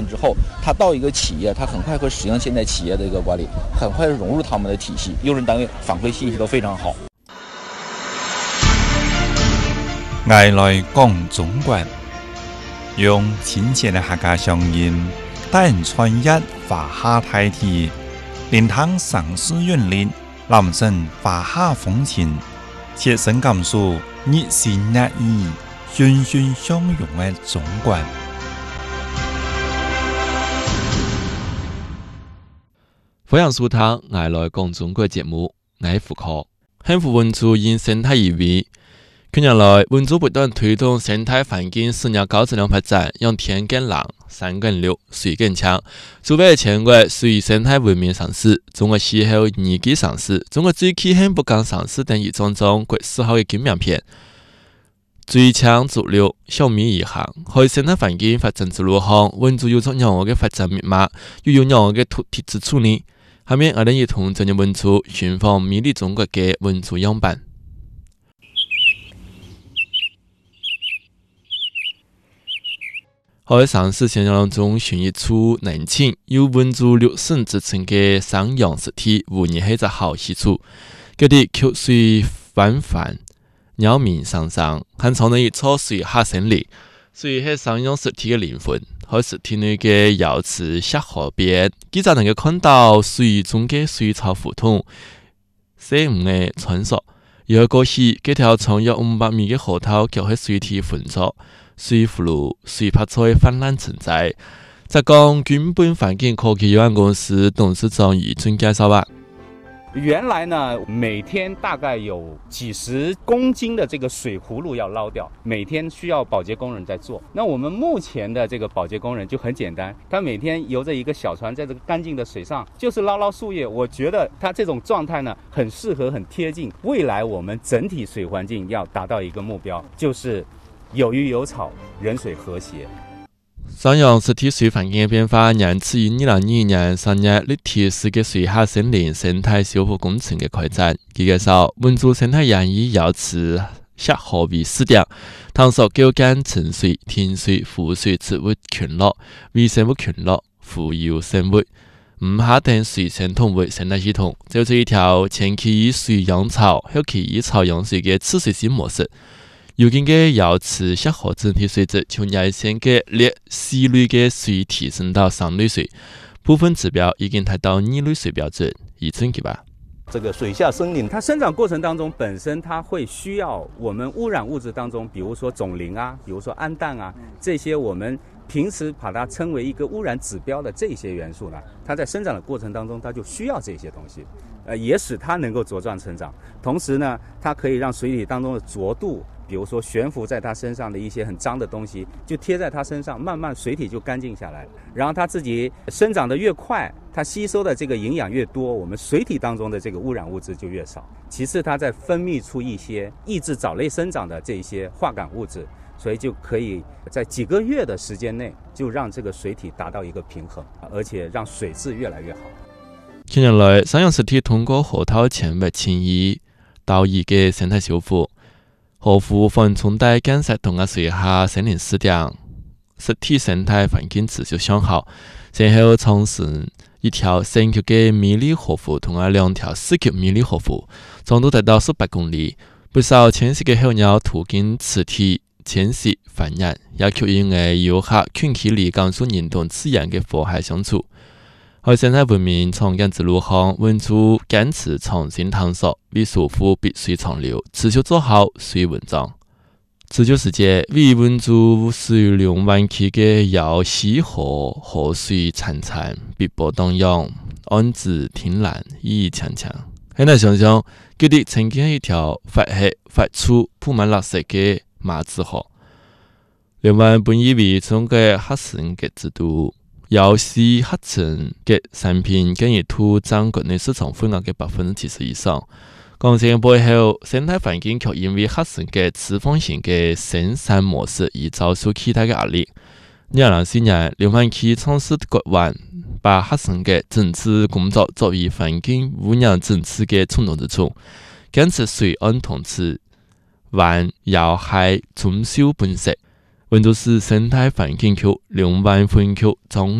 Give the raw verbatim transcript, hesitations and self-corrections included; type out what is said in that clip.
之后，他到一个企业，他很快会适应现在企业的一个管理，很快融入他们的体系，用人单位反馈信息都非常好。 爱来讲中国，用亲切的客家乡音，带人穿越华夏大地，聆听城市韵律，揽胜华夏风情，切身感受热情热意、欣欣相融的中国。 欢迎收聽《愛來講中國》節目，我係胡可。幸福文族因生態而為，近年來文族不斷推動生態環境事業高質量發展，讓天更藍、山更綠、水更強。作為全國屬於生態文明城市、中國氣候宜居城市、中國最氣候不降城市等一種種國字號的金名片，最強主流小米一行，喺生態環境發展之路上，文族有咗讓我嘅發展密碼，又有讓我嘅土地之處理。下面我哋一同進入文族尋訪美麗中國嘅文族樣板。喺城市現象中尋一處寧靜有文族六省之稱嘅山陽濕地，無疑係一個好去處。嗰啲曲水彎泛，鳥鳴聲聲，很長的一座水下森林，水係山陽濕地嘅靈魂。喺濕地內嘅瑤池石河邊，記者能夠看到水中嘅水草胡同，細五嘅穿梭。而過去，幾條長約五百米嘅河道就喺水體混濁，水葫蘆、水拍菜泛濫成災。浙江軍本環境科技有限公司董事長余俊介紹吧。 原来呢，每天大概有几十公斤的这个水葫芦要捞掉，每天需要保洁工人在做。那我们目前的这个保洁工人就很简单，他每天游着一个小船在这个干净的水上，就是捞捞树叶。我觉得他这种状态呢，很适合、很贴近未来我们整体水环境要达到一个目标，就是有鱼有草，人水和谐。 山陽濕地水環境嘅變化，讓此於二零二二年三月立體式嘅水下森林生態修復工程嘅開展。佢介紹，文族生態園以瑤池石河為試點，探索構建沉水、天水、湖水植物群落、微生物群落、浮游生物、五下等水生動物生態系統，就係一條前期以水養草，後期以草養水嘅次水性模式。如今嘅瑤池石河整體水質從廿線嘅劣四類嘅水提升到三類水，部分指標已經達到二類水標準。以春期吧。 这个水下森林，它生長過程當中，本身它會需要我們污染物質當中，比如說種磷啊，比如說氨氮啊，這些我們平時把它稱為一個污染指標的這些元素呢，它在生長的過程當中，它就需要這些東西，呃，也使它能夠茁壯成長。同時呢，它可以讓水體當中的濁度，比如說懸浮在它身上的一些很髒的東西，就貼在它身上，慢慢水體就乾淨下來。然後它自己生長得越快，它吸收的這個營養越多，我們水體當中的這個污染物質就越少。其次，它在分泌出一些抑制藻類生長的這些化感物質，所以就可以在幾個月的時間內就讓這個水體達到一個平衡，而且讓水質越來越好。 近年來，山陽濕地通過河套纖維遷移、島嶼嘅生態修復，河湖緩衝帶建設同埋水下森林試點，濕地生態環境持續向好。先後創成一條三級嘅美麗河湖同埋兩條四級美麗河湖，長度達到數百公里。不少遷徙嘅候鳥途經此地遷徙繁衍，也吸引嘅遊客群起嚟感受人同自然嘅和諧相處。喺生態文明創建之路上，文族堅持創新探索，為守護碧水長流，持續做好水文章。十九世紀，為文族水流灣區嘅瑤溪河河水潺潺，碧波蕩漾，岸芷天藍，意義長長。喺度想想，佢哋曾經係一條發黑發粗、鋪滿垃圾嘅馬子河。流灣本以為中國黑省嘅制度。瑤溪黑城嘅產品竟然突佔國內市場份額嘅百分之七十以上。講正背後，生態環境卻因為黑城嘅開放性嘅生產模式而遭受其他嘅壓力。二零零四年，流灣區創設國灣，把黑城嘅整治工作作為環境污染整治嘅重中之重，堅持水岸統治、灣要海專修本色。文族是生態環境區、流灣分區總